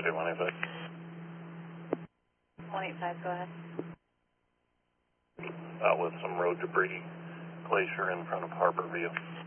City 185. 185, go ahead. With some road debris, glacier in front of Harbor View.